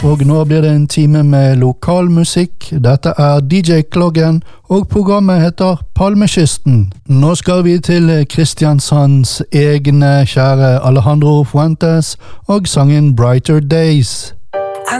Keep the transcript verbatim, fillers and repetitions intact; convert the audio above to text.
Og nå blir det en time med lokalmusikk. Dette er D J Kloggen, og programmet heter Palmekysten. Nå skal vi til Kristiansands egne kjære Alejandro Fuentes og sangen Brighter Days.